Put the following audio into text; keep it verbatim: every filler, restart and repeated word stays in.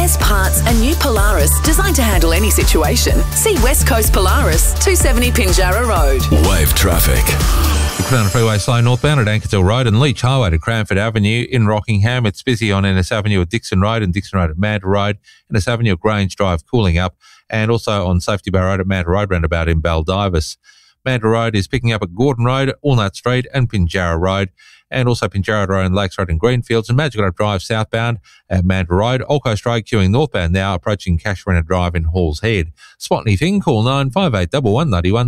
spares, parts and new Polaris designed to handle any situation. See West Coast Polaris, two seventy Pinjarra Road. Wave traffic. The Crown Freeway slow northbound at Ankersdale Road and Leach Highway to Cranford Avenue. In Rockingham, it's busy on Ennis Avenue at Dixon Road and Dixon Road at Manta Road. Ennis Avenue at Grange Drive cooling up, and also on Safety Bar Road at Manta Road roundabout in Baldivis. Manta Road is picking up at Gordon Road, Walnut Street and Pinjarra Road, and also Pinjarra Road and Lakes Road and Greenfields, and Magic Drive southbound at Manta Road. Old Coast Road queuing northbound now, approaching Cashrenner Drive in Halls Head. Spot anything, call nine five eight one one nine one.